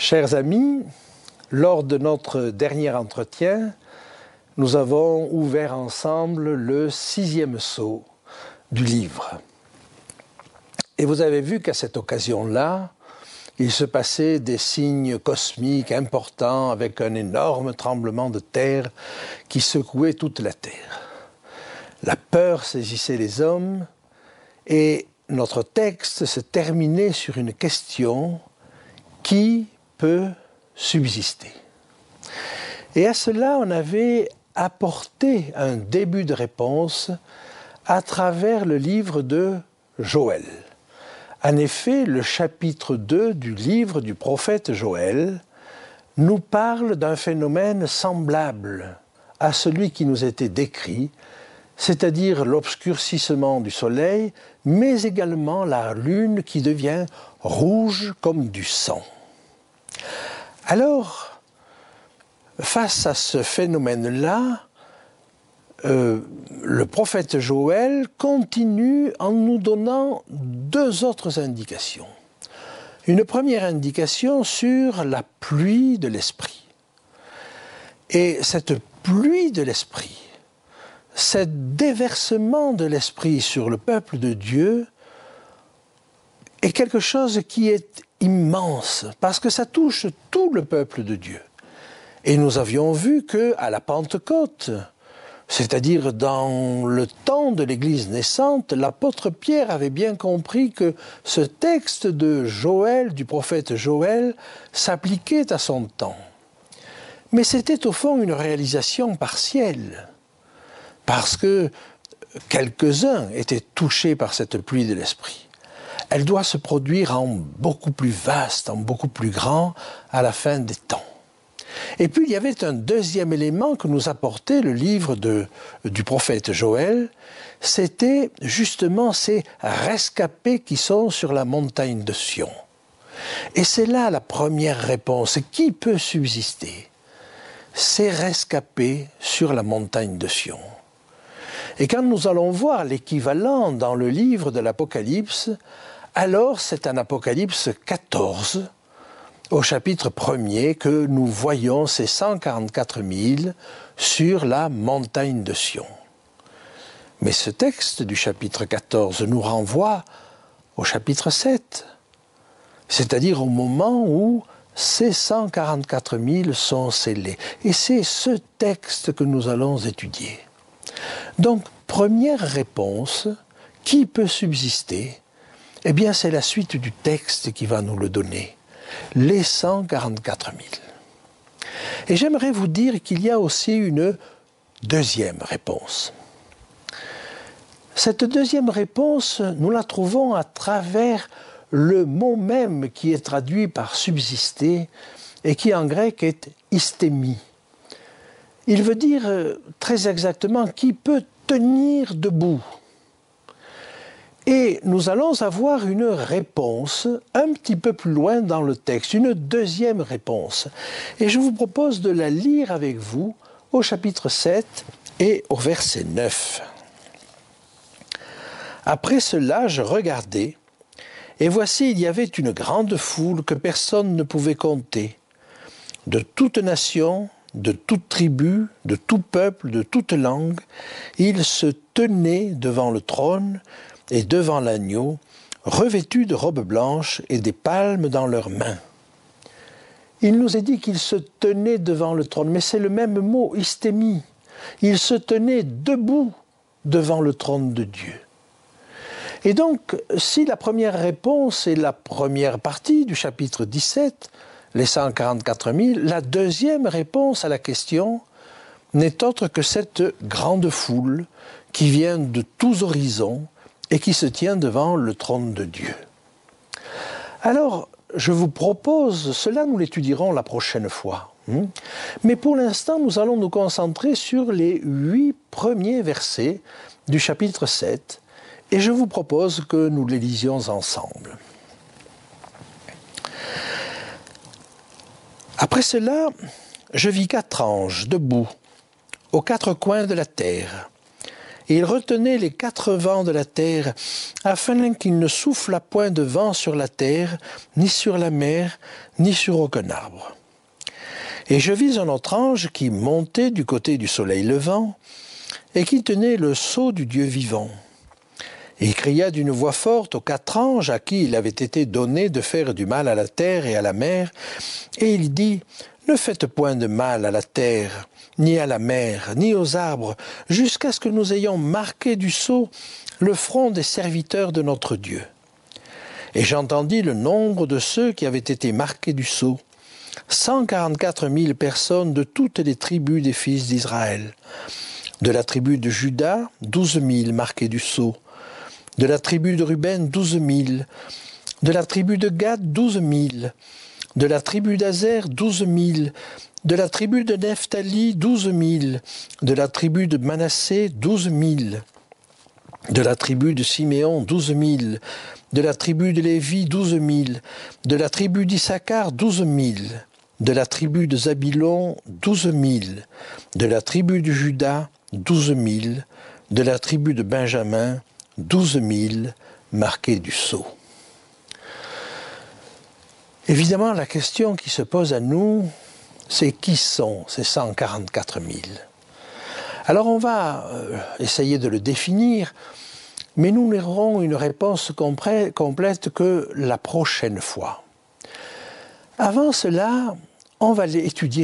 Chers amis, lors de notre dernier entretien, nous avons ouvert ensemble le 6e sceau du livre. Et vous avez vu qu'à cette occasion-là, il se passait des signes cosmiques importants avec un énorme tremblement de terre qui secouait toute la terre. La peur saisissait les hommes et notre texte se terminait sur une question: qui peut subsister? Et à cela, on avait apporté un début de réponse à travers le livre de Joël. En effet, le chapitre 2 du livre du prophète Joël nous parle d'un phénomène semblable à celui qui nous était décrit, c'est-à-dire l'obscurcissement du soleil, mais également la lune qui devient rouge comme du sang. Alors, face à ce phénomène-là, le prophète Joël continue en nous donnant deux autres indications. Une première indication sur la pluie de l'esprit. Et cette pluie de l'esprit, ce déversement de l'esprit sur le peuple de Dieu est quelque chose qui est immense, parce que ça touche tout le peuple de Dieu. Et nous avions vu qu'à la Pentecôte, c'est-à-dire dans le temps de l'Église naissante, l'apôtre Pierre avait bien compris que ce texte de Joël, du prophète Joël, s'appliquait à son temps. Mais c'était au fond une réalisation partielle, parce que quelques-uns étaient touchés par cette pluie de l'esprit. Elle doit se produire en beaucoup plus vaste, en beaucoup plus grand, à la fin des temps. Et puis il y avait un deuxième élément que nous apportait le livre du prophète Joël, c'était justement ces rescapés qui sont sur la montagne de Sion. Et c'est là la première réponse. Qui peut subsister? Ces rescapés sur la montagne de Sion. Et quand nous allons voir l'équivalent dans le livre de l'Apocalypse, alors c'est en Apocalypse 14, au chapitre 1er, que nous voyons ces 144 000 sur la montagne de Sion. Mais ce texte du chapitre 14 nous renvoie au chapitre 7, c'est-à-dire au moment où ces 144 000 sont scellés. Et c'est ce texte que nous allons étudier. Donc, première réponse, qui peut subsister? Eh bien, c'est la suite du texte qui va nous le donner. Les 144 000. Et j'aimerais vous dire qu'il y a aussi une deuxième réponse. Cette deuxième réponse, nous la trouvons à travers le mot même qui est traduit par subsister et qui en grec est istémie. Il veut dire très exactement qui peut tenir debout. Et nous allons avoir une réponse un petit peu plus loin dans le texte, une deuxième réponse. Et je vous propose de la lire avec vous au chapitre 7 et au verset 9. Après cela, je regardais, et voici, il y avait une grande foule que personne ne pouvait compter, de toute nation, de toute tribu, de tout peuple, de toute langue. Ils se tenaient devant le trône et devant l'agneau, revêtus de robes blanches et des palmes dans leurs mains. Il nous est dit qu'ils se tenaient devant le trône, mais c'est le même mot, istémie. Ils se tenaient debout devant le trône de Dieu. Et donc, si la première réponse est la première partie du chapitre 17, les 144 000, la deuxième réponse à la question n'est autre que cette grande foule qui vient de tous horizons et qui se tient devant le trône de Dieu. Alors, je vous propose, cela nous l'étudierons la prochaine fois, mais pour l'instant, nous allons nous concentrer sur les 8 premiers versets du chapitre 7, et je vous propose que nous les lisions ensemble. Après cela, je vis 4 anges debout aux 4 coins de la terre, et il retenait les 4 vents de la terre, afin qu'il ne soufflât point de vent sur la terre, ni sur la mer, ni sur aucun arbre. Et je vis un autre ange qui montait du côté du soleil levant, et qui tenait le sceau du Dieu vivant. Et il cria d'une voix forte aux 4 anges à qui il avait été donné de faire du mal à la terre et à la mer, et il dit, « Ne faites point de mal à la terre, ni à la mer, ni aux arbres, jusqu'à ce que nous ayons marqué du sceau le front des serviteurs de notre Dieu. » Et j'entendis le nombre de ceux qui avaient été marqués du sceau, 144 000 personnes de toutes les tribus des fils d'Israël. De la tribu de Juda, 12 000 marqués du sceau. De la tribu de Ruben, 12 000. De la tribu de Gad, 12 000. De la tribu d'Azer, 12 000. De la tribu de Nephtali, 12 000. De la tribu de Manassé, 12 000. De la tribu de Siméon, 12 000. De la tribu de Lévi, 12 000. De la tribu d'Issachar, 12 000. De la tribu de Zabilon, 12 000. De la tribu de Juda, 12 000. De la tribu de Benjamin, 12 000 marqués du sceau. Évidemment, la question qui se pose à nous, c'est qui sont ces 144 000 ? Alors on va essayer de le définir, mais nous n'aurons une réponse complète que la prochaine fois. Avant cela, on va étudier